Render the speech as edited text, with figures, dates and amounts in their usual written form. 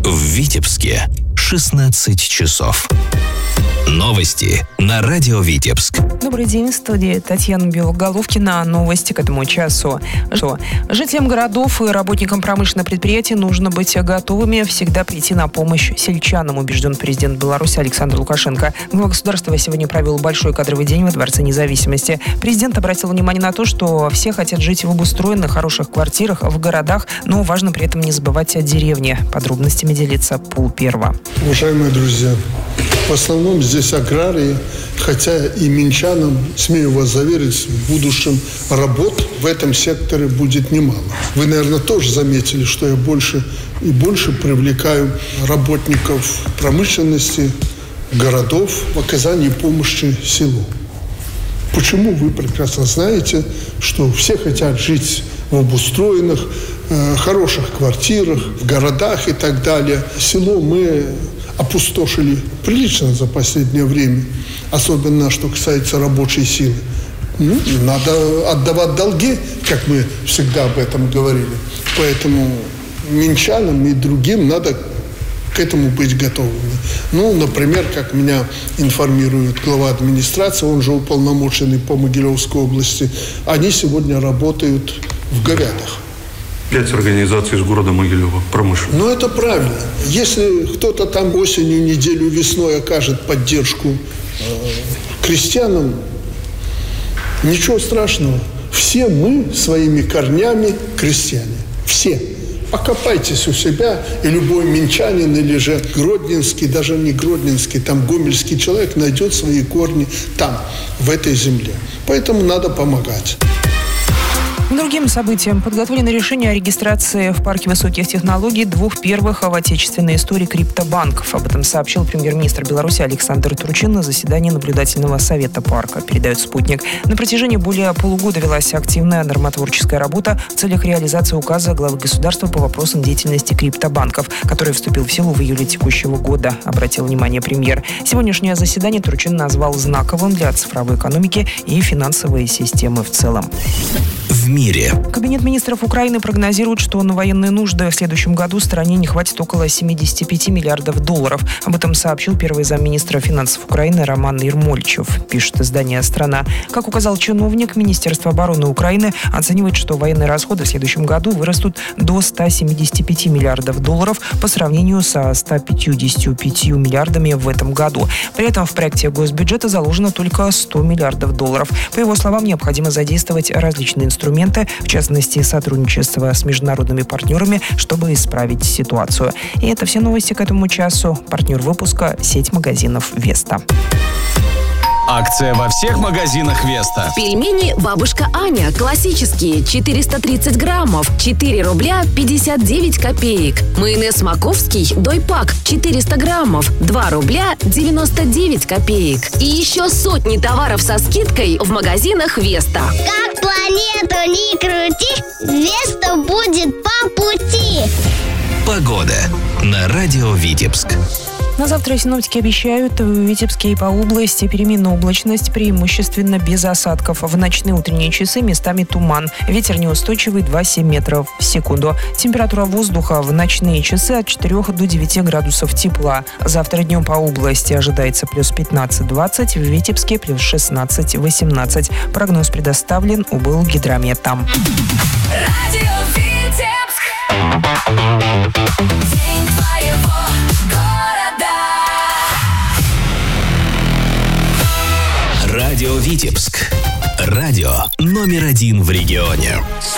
В Витебске 16 часов. Новости на радио Витебск. Добрый день, в студии Татьяна Белоголовкина. Новости к этому часу. Жителям городов и работникам промышленных предприятий нужно быть готовыми всегда прийти на помощь сельчанам, убежден президент Беларуси Александр Лукашенко. Глава государства сегодня провел большой кадровый день во Дворце независимости. Президент обратил внимание на то, что все хотят жить в обустроенных, хороших квартирах в городах, но важно при этом не забывать о деревне. Подробностями делится Пул Перва. Уважаемые друзья, в основном здесь аграрии, хотя и минчанам, смею вас заверить, в будущем работ в этом секторе будет немало. Вы, наверное, тоже заметили, что я больше и больше привлекаю работников промышленности, городов в оказании помощи селу. Почему? Вы прекрасно знаете, что все хотят жить в обустроенных, хороших квартирах, в городах и так далее. Село мы опустошили прилично за последнее время, особенно что касается рабочей силы. Надо отдавать долги, как мы всегда об этом говорили. Поэтому минчанам и другим надо к этому быть готовыми. Например, как меня информирует глава администрации, он же уполномоченный по Могилевской области, они сегодня работают в Говядах. 5 организаций из города Могилева, промышленных. Это правильно. Если кто-то там осенью, неделю, весной окажет поддержку крестьянам, ничего страшного. Все мы своими корнями крестьяне. Все. Покопайтесь у себя, и любой минчанин или же гродненский, даже не гродненский, там гомельский человек найдет свои корни там, в этой земле. Поэтому надо помогать. Другим событием подготовлено решение о регистрации в парке высоких технологий 2 первых в отечественной истории криптобанков. Об этом сообщил премьер-министр Беларуси Александр Турчин на заседании наблюдательного совета парка, передает «Спутник». На протяжении более полугода велась активная нормотворческая работа в целях реализации указа главы государства по вопросам деятельности криптобанков, который вступил в силу в июле текущего года, обратил внимание премьер. Сегодняшнее заседание Турчин назвал знаковым для цифровой экономики и финансовой системы в целом. В мире. Кабинет министров Украины прогнозирует, что на военные нужды в следующем году стране не хватит около 75 миллиардов долларов. Об этом сообщил первый замминистра финансов Украины Роман Ермольчев, пишет издание «Страна». Как указал чиновник, Министерство обороны Украины оценивает, что военные расходы в следующем году вырастут до 175 миллиардов долларов по сравнению со 155 миллиардами в этом году. При этом в проекте госбюджета заложено только 100 миллиардов долларов. По его словам, необходимо задействовать различные инструменты, в частности, сотрудничество с международными партнерами, чтобы исправить ситуацию. И это все новости к этому часу. Партнер выпуска – сеть магазинов «Веста». Акция во всех магазинах «Веста». Пельмени «Бабушка Аня» классические, 430 граммов, 4 рубля 59 копеек. Майонез «Маковский» дойпак, 400 граммов, 2 рубля 99 копеек. И еще сотни товаров со скидкой в магазинах «Веста». Как планету ни крути, «Веста» будет по пути. Погода на радио Витебск. На завтра синоптики обещают в Витебске и по области переменная облачность, преимущественно без осадков. В ночные утренние часы местами туман. Ветер неустойчивый 2,7 метров в секунду. Температура воздуха в ночные часы от 4 до 9 градусов тепла. Завтра днем по области ожидается плюс 15-20, в Витебске плюс 16-18. Прогноз предоставлен Облгидрометом. Радио Витебск. День твоего города. Радио Витебск. Радио номер 1 в регионе.